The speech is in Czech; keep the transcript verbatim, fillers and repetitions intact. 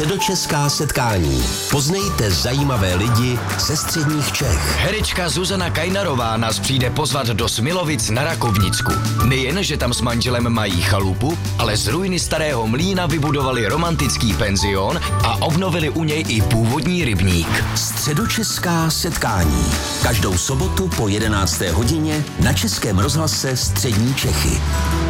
Středočeská setkání. Poznejte zajímavé lidi ze středních Čech. Herečka Zuzana Kajnarová nás přijde pozvat do Smilovic na Rakovnicku. Nejen, že tam s manželem mají chalupu, ale z ruiny starého mlýna vybudovali romantický penzion a obnovili u něj i původní rybník. Středočeská setkání. Každou sobotu po jedenácté hodině na Českém rozhlase Střední Čechy.